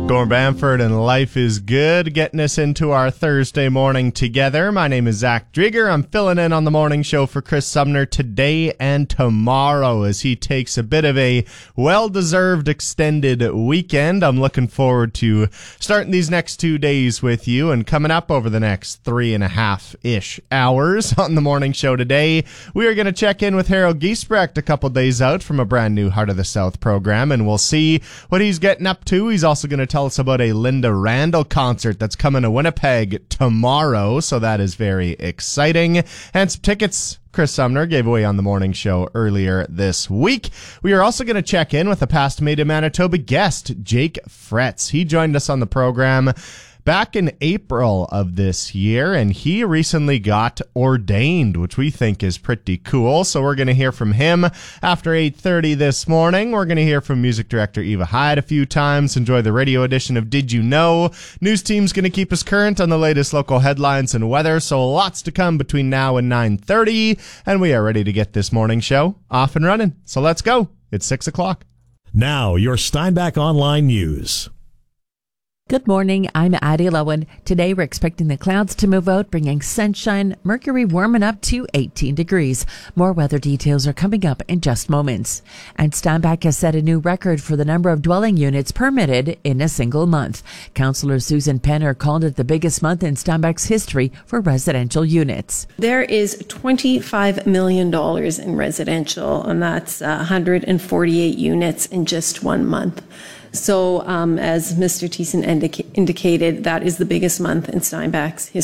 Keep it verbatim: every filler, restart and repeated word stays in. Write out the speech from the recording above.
Gorm Bamford and Life is Good, getting us into our Thursday morning together. My name is Zach Drieger. I'm filling in on the morning show for Chris Sumner today and tomorrow as he takes a bit of a well-deserved extended weekend. I'm looking forward to starting these next two days with you, and coming up over the next three and a half-ish hours on the morning show today, we are going to check in with Harold Giesbrecht a couple days out from a brand new Heart of the South program, and we'll see what he's getting up to. He's also going to tell us about a Linda Randall concert that's coming to Winnipeg tomorrow, so that is very exciting. And some tickets Chris Sumner gave away on the morning show earlier this week. We are also going to check in with a past Made in Manitoba guest, Jake Fretz. He joined us on the program back in April of this year, and he recently got ordained, which we think is pretty cool. So we're going to hear from him after eight thirty this morning. We're going to hear from music director Eva Hyde a few times. Enjoy the radio edition of Did You Know? News team's going to keep us current on the latest local headlines and weather, so lots to come between now and nine thirty, and we are ready to get this morning show off and running. So let's go. It's six o'clock. Now, your Steinbach Online News. Good morning, I'm Addie Lowen. Today we're expecting the clouds to move out, bringing sunshine, mercury warming up to eighteen degrees. More weather details are coming up in just moments. And Steinbach has set a new record for the number of dwelling units permitted in a single month. Councillor Susan Penner called it the biggest month in Steinbach's history for residential units. There is twenty-five million dollars in residential, and that's uh, one hundred forty-eight units in just one month. So um, as Mister Thiessen indica- indicated, that is the biggest month in Steinbach's history.